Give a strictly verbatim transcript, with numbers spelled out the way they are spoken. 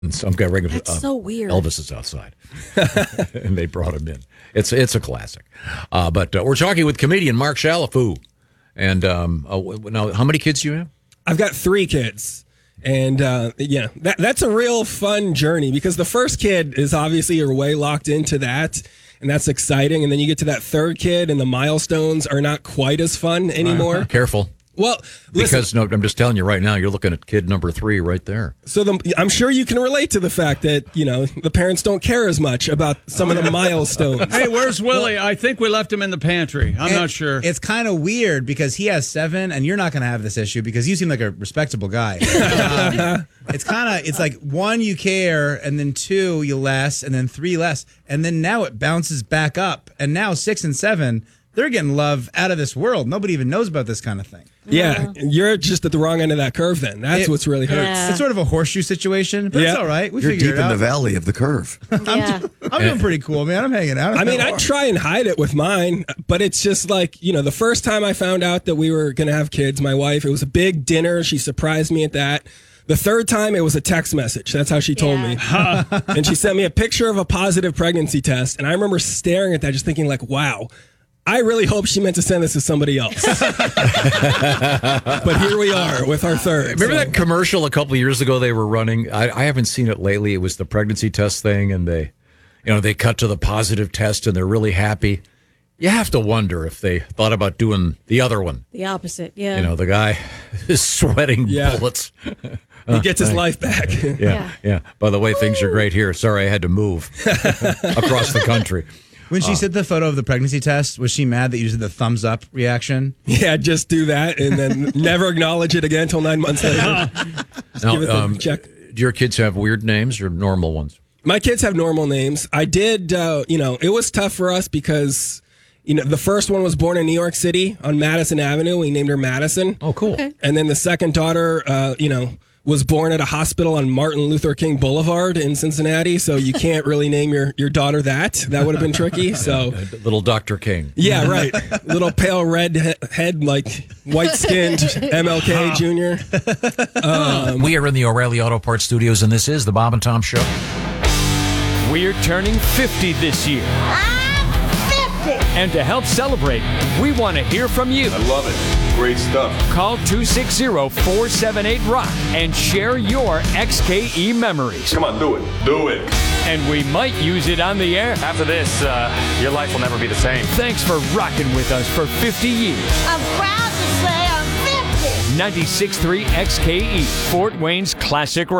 And some guy regular. That's uh, so weird. Elvis is outside, and they brought him in. It's it's a classic. Uh, but uh, we're talking with comedian Mark Chalifoux. And um, uh, now, how many kids do you have? I've got three kids. And uh, yeah, that, that's a real fun journey because the first kid is obviously you're way locked into that. And that's exciting. And then you get to that third kid and the milestones are not quite as fun anymore. Uh, careful. Well, listen, because no, I'm just telling you right now, you're looking at kid number three right there. So the, I'm sure you can relate to the fact that, you know, the parents don't care as much about some of the milestones. Hey, where's Willie? I think we left him in the pantry. I'm And not sure. It's kind of weird because he has seven, and you're not going to have this issue because you seem like a respectable guy. um, it's kind of, it's like one, you care, and then two, you less, and then three less. And then now it bounces back up. And now six and seven, they're getting love out of this world. Nobody even knows about this kind of thing. Yeah, you're just at the wrong end of that curve then. That's It- what's really hurts. Yeah. It's sort of a horseshoe situation, but Yeah. it's all right. We You're figured deep it in out. the valley of the curve. Yeah. I'm doing pretty cool, man. I'm hanging out. I mean, I try and hide it with mine, but it's just like, you know, the first time I found out that we were going to have kids, my wife, it was a big dinner. She surprised me at that. The third time, it was a text message. That's how she told me. And she sent me a picture of a positive pregnancy test. And I remember staring at that, just thinking like, wow, I really hope she meant to send this to somebody else. But here we are with our third. Remember so. that commercial a couple of years ago they were running? I, I haven't seen it lately. It was the pregnancy test thing, and they, you know, they cut to the positive test, and they're really happy. You have to wonder if they thought about doing the other one. The opposite, yeah. You know, the guy is sweating Yeah. bullets. He gets his life back. Yeah, Yeah. yeah. By the way, things are great here. Sorry, I had to move across the country. When she sent the photo of the pregnancy test, was she mad that you did the thumbs up reaction? Yeah, just do that and then never acknowledge it again until nine months later. Now, give it the um, check. do your kids have weird names or normal ones? My kids have normal names. I did, uh, you know, it was tough for us because, you know, the first one was born in New York City on Madison Avenue. We named her Madison. Oh, cool. Okay. And then the second daughter, uh, you know, was born at a hospital on Martin Luther King Boulevard in Cincinnati. So you can't really name your, your daughter that. That would have been tricky. So, Little Doctor King. yeah, right. Little pale red he- head, like white skinned M L K Junior We are in the O'Reilly Auto Parts Studios, and this is the Bob and Tom Show. We're turning fifty this year. And to help celebrate, we want to hear from you. I love it. Great stuff. Call two six zero, four seven eight, ROCK and share your X K E memories. Come on, do it. Do it. And we might use it on the air. After this, uh, your life will never be the same. Thanks for rocking with us for fifty years. I'm proud to say I'm fifty. ninety-six point three X K E, Fort Wayne's classic rock.